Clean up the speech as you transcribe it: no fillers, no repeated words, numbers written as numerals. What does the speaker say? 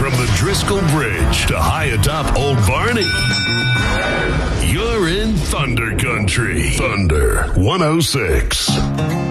From the Driscoll Bridge to high atop Old Barney, you're in Thunder Country. Thunder 106.